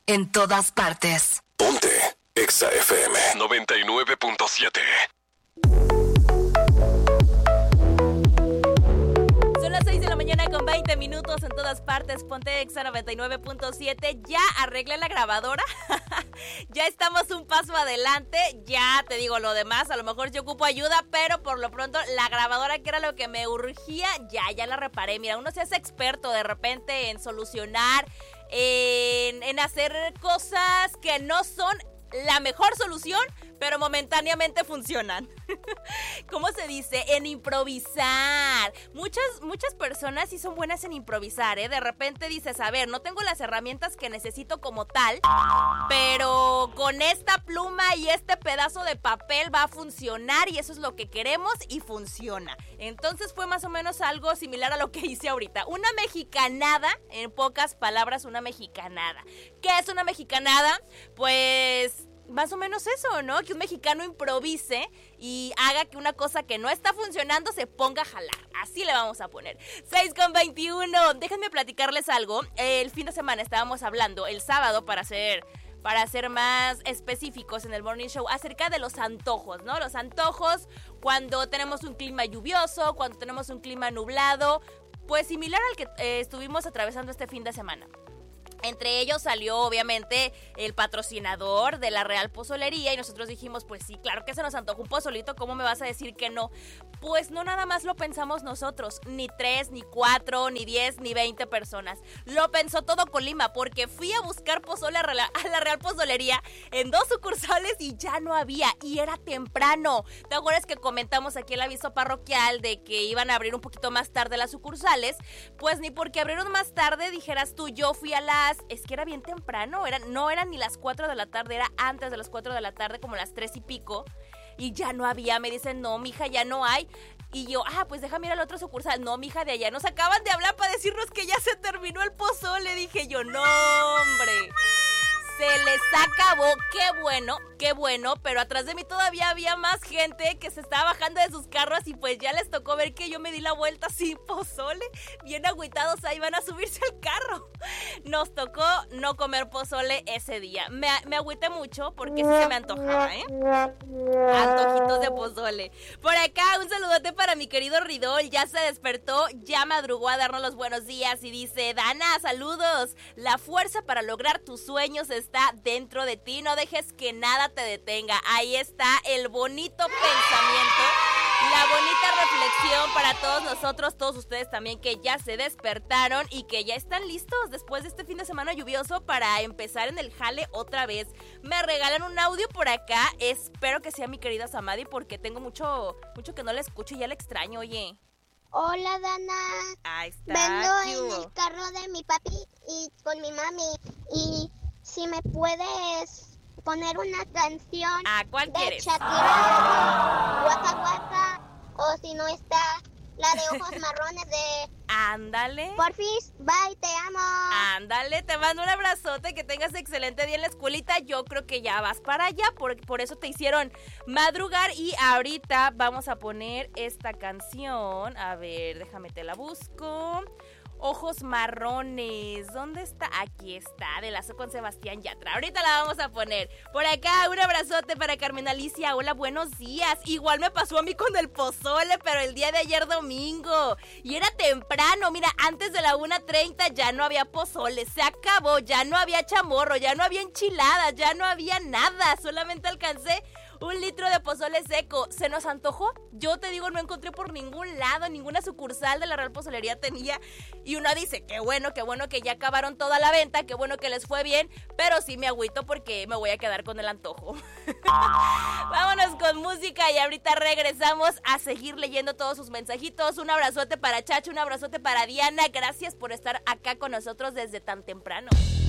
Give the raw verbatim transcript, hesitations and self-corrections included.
en todas partes. Ponte Exa F M noventa y nueve punto siete. Son las seis de la mañana con veinte minutos en todas partes. Ponte Exa noventa y nueve punto siete. Ya arreglé la grabadora. Ya estamos un paso adelante. Ya te digo lo demás. A lo mejor yo ocupo ayuda, pero por lo pronto la grabadora, que era lo que me urgía, ya, ya la reparé. Mira, uno se hace experto de repente en solucionar, en, en hacer cosas que no son la mejor solución, pero momentáneamente funcionan. ¿Cómo se dice? En improvisar. Muchas, muchas personas sí son buenas en improvisar, ¿eh? De repente dices, a ver, no tengo las herramientas que necesito como tal, pero con esta pluma y este pedazo de papel va a funcionar y eso es lo que queremos y funciona. Entonces fue más o menos algo similar a lo que hice ahorita. Una mexicanada, en pocas palabras, una mexicanada. ¿Qué es una mexicanada? Pues más o menos eso, ¿no? Que un mexicano improvise y haga que una cosa que no está funcionando se ponga a jalar. Así le vamos a poner. seis con veintiuno. Déjenme platicarles algo. El fin de semana estábamos hablando, el sábado, para ser, para ser más específicos en el Morning Show, acerca de los antojos, ¿no? Los antojos cuando tenemos un clima lluvioso, cuando tenemos un clima nublado, pues similar al que eh, estuvimos atravesando este fin de semana. Entre ellos salió obviamente el patrocinador de la Real Pozolería y nosotros dijimos, pues sí, claro que se nos antojó un pozolito, ¿cómo me vas a decir que no? Pues no nada más lo pensamos nosotros, ni tres, ni cuatro, ni diez, ni veinte personas. Lo pensó todo Colima, porque fui a buscar pozole a la Real Pozolería en dos sucursales y ya no había, y era temprano. ¿Te acuerdas que comentamos aquí el aviso parroquial de que iban a abrir un poquito más tarde las sucursales? Pues ni porque abrieron más tarde dijeras tú, yo fui a la es que era bien temprano, era, no eran ni las cuatro de la tarde, era antes de las cuatro de la tarde, como las tres y pico, y ya no había. Me dicen, no, mija, ya no hay. Y yo, ah, pues déjame ir al otro sucursal. No, mija, de allá nos acaban de hablar para decirnos que ya se terminó el pozole. Dije yo, no, hombre, se les acabó. Qué bueno, qué bueno, pero atrás de mí todavía había más gente que se estaba bajando de sus carros y pues ya les tocó ver que yo me di la vuelta sin pozole, bien agüitados, ahí van a subirse al carro. Nos tocó no comer pozole ese día. Me, me agüité mucho porque sí se me antojaba, ¿eh? Antojitos de pozole. Por acá, un saludote para mi querido Ridol, ya se despertó, ya madrugó a darnos los buenos días y dice, Dana, saludos. La fuerza para lograr tus sueños está dentro de ti, no dejes que nada te detenga. Ahí está el bonito pensamiento, la bonita reflexión para todos nosotros, todos ustedes también que ya se despertaron y que ya están listos después de este fin de semana lluvioso para empezar en el jale otra vez. Me regalan un audio por acá, espero que sea mi querida Samadi porque tengo mucho, mucho que no la escucho y ya la extraño, oye. Hola, Dana. Ahí está. Vengo en el carro de mi papi y con mi mami y si me puedes poner una canción ¿A cuál de quieres? Shakira, Waka Waka, o si no está la de ojos marrones de Ándale. Porfis, bye, te amo. Ándale, te mando un abrazote, que tengas excelente día en la escuelita. Yo creo que ya vas para allá, por, por eso te hicieron madrugar. Y ahorita vamos a poner esta canción. A ver, déjame te la busco. Ojos marrones, ¿dónde está? Aquí está, de Lazo con Sebastián Yatra. Ahorita la vamos a poner. Por acá, un abrazote para Carmen Alicia. Hola, buenos días. Igual me pasó a mí con el pozole, pero el día de ayer domingo. Y era temprano, mira, antes de la una treinta ya no había pozole. Se acabó, ya no había chamorro, ya no había enchiladas, ya no había nada. Solamente alcancé un litro de pozole seco. ¿Se nos antojó? Yo te digo, no encontré por ningún lado, ninguna sucursal de la Real Pozolería tenía. Y uno dice, qué bueno, qué bueno que ya acabaron toda la venta, qué bueno que les fue bien, pero sí me agüito porque me voy a quedar con el antojo. Vámonos con música y ahorita regresamos a seguir leyendo todos sus mensajitos. Un abrazote para Chacho, un abrazote para Diana. Gracias por estar acá con nosotros desde tan temprano.